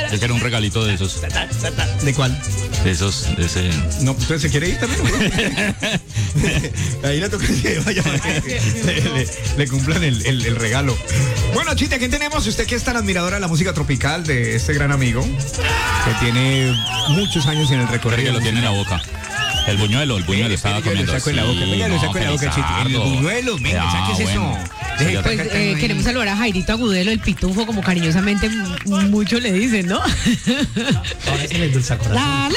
Yo quiero un regalito de esos. ¿De cuál? De esos, de ese. No, entonces se quiere ir también. Ahí le toca que vaya le cumplan el regalo. Bueno, Chita, ¿quién tenemos? Usted que es tan admiradora de la música tropical de este gran amigo, que tiene muchos años en el recorrido. Que lo tiene en la boca. El buñuelo estaba comiendo. Lo saco en la boca, venga, lo saco en la boca, Chita. El buñuelo, venga, saques eso. Pues queremos saludar a Jairito Agudelo, el pitufo, como cariñosamente muchos le dicen, ¿no? Ahora es el endulzacorazón.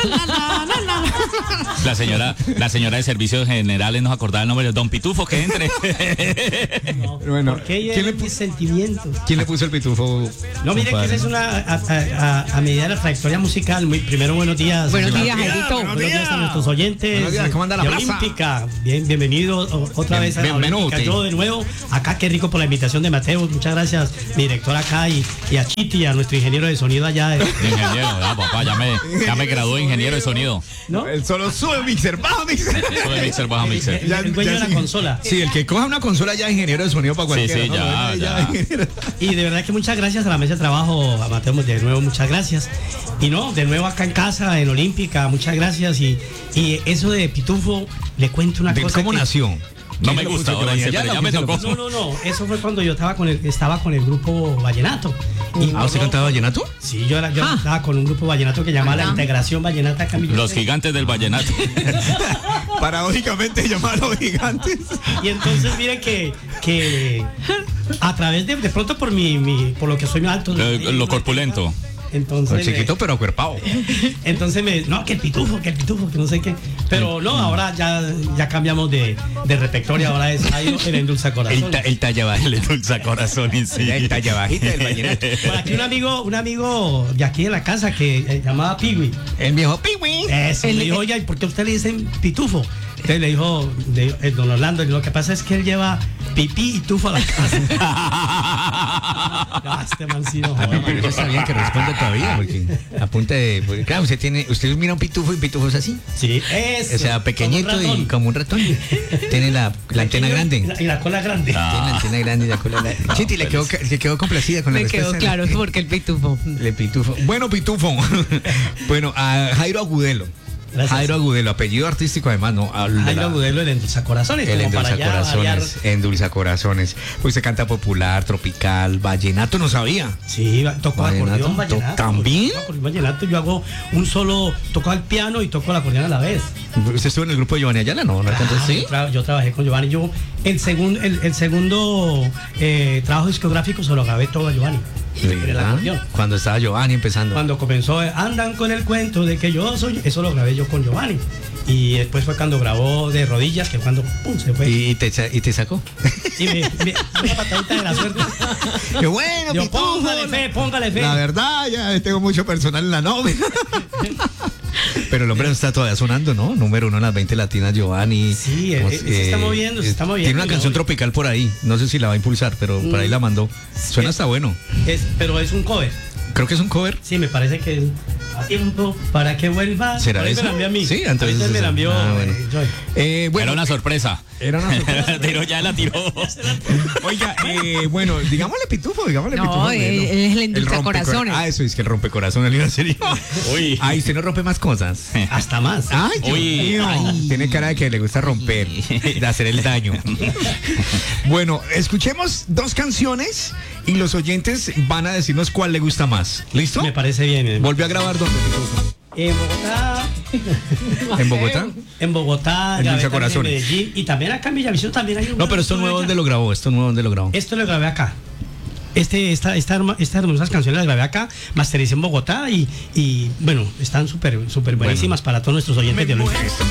La señora de servicios generales nos acordaba el nombre de Don Pitufo, que entre. Bueno, ¿Por qué llevan mis sentimientos? ¿Quién le puso el pitufo? No, mire que esa es una a medida de la trayectoria musical. Primero, buenos días. Buenos días, Jairito. Buenos días a nuestros oyentes. Buenos días, ¿cómo anda la de plaza? Olímpica. Bienvenido otra vez a la Olímpica. Yo de nuevo, acá qué rico por la invitación de Mateo. Muchas gracias, mi director acá y a Chiti, a nuestro ingeniero de sonido allá. Ingeniero, papá, ya me gradué de ingeniero de sonido. ¿No? El solo sube mixer, baja mixer. Sube mixer, baja mixer. El dueño de la consola. Sí, el que coja una consola ya es ingeniero de sonido para cualquiera. Sí, ¿no? ya. Y de verdad que muchas gracias a la mesa de trabajo, a Mateo, de nuevo muchas gracias. Y no, de nuevo acá en casa, en Olímpica, muchas gracias. Y eso de Pitufo, le cuento una cosa. ¿Cómo nació? No me gusta, ahora dice, pero ya me tocó. No, eso fue cuando yo estaba con el grupo Vallenato. ¿Usted cantaba vallenato? Sí, yo estaba con un grupo vallenato que llamaba la Integración Vallenata Camilo. Los gigantes del vallenato. Paradójicamente llamados gigantes. Y entonces mire que a través de pronto por lo que soy alto. Lo corpulento. Entonces, chiquito pero acuerpado. Entonces que el pitufo, que no sé qué. Pero no, ahora ya cambiamos de repertorio, ahora es el endulzacorazón. El talla baja. El endulzacorazón, sí. El talla bajita del vallenato. Por aquí un amigo de aquí de la casa que llamaba Piwi. El viejo Piwi. Eso, le dijo, oye, ¿por qué a usted le dicen pitufo? Entonces le dijo, don Orlando, lo que pasa es que él lleva pipí y tufo a la casa. Este mancino. Pero eso está bien que responda todavía, porque a punta de. Porque, claro, usted mira un pitufo y pitufo es así. Sí, eso. O sea, pequeñito y como un ratón. Tiene la antena grande. Y la cola grande. Tiene la antena grande y la cola grande. Chiti, le quedó complacida con la respuesta. Me quedó claro porque el pitufo. El pitufo. Bueno, pitufo. Bueno, a Jairo Agudelo. Gracias. Jairo Agudelo, apellido artístico además, ¿no? Jairo Agudelo, el endulzacorazones. El endulzacorazones. Pues se canta popular, tropical, vallenato, no sabía. Sí, toco acordeón, vallenato. ¿También? Vallenato, yo hago toco el piano y toco el acordeón a la vez. ¿Usted estuvo en el grupo de Giovanni Ayala, no? ¿Sí? Yo trabajé con Giovanni. El segundo trabajo discográfico se lo grabé todo a Giovanni. Cuando estaba Giovanni empezando. Cuando comenzó, andan con el cuento de que yo soy, eso lo grabé yo con Giovanni. Y después fue cuando grabó De Rodillas, que cuando se fue. ¿Y te sacó? Y una patadita de la suerte. ¡Qué bueno! Yo, póngale fe. La verdad, ya tengo mucho personal en la nómina. Pero el hombre no está todavía sonando, ¿no? Número 1 en las 20 latinas, Giovanni. Sí, se está moviendo. Tiene una canción tropical por ahí. No sé si la va a impulsar, pero por ahí la mandó. Suena hasta bueno. Pero es un cover. Creo que es un cover. Sí, me parece que es a tiempo para que vuelva. ¿Será eso? Me la envió a mí. Sí, entonces me la envió. Bueno. Era una sorpresa. La tiró. Oiga, bueno, digámosle pitufo, digámosle pitufo. No, es el endulzacorazones. Eso es que el rompecorazones le sería. Uy. Ay, usted no rompe más cosas. Hasta más. Ay, Dios mío. Tiene cara de que le gusta romper, de hacer el daño. Bueno, escuchemos 2 canciones y los oyentes van a decirnos cuál le gusta más. ¿Listo? Me parece bien. ¿Volvió a grabar dónde? En Bogotá. ¿En Bogotá? En Bogotá, en Medellín y también acá en Villavisión también hay un. No, pero esto nuevo ¿dónde lo grabó? Esto lo grabé acá. Estas hermosas canciones las grabé acá, mastericé en Bogotá y bueno, están súper buenísimas para todos nuestros oyentes de Olímpica.